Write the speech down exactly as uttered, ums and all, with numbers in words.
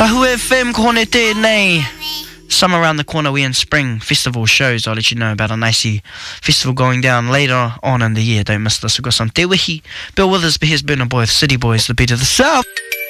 Tahu F M kone tēnei. Summer around the corner, we in spring festival shows. I'll let you know about a nicey festival going down later on in the year. Don't miss this. We've got some Te Wihi, Bill Withers, but here's Burna Boy with City Boys, the beat of the South.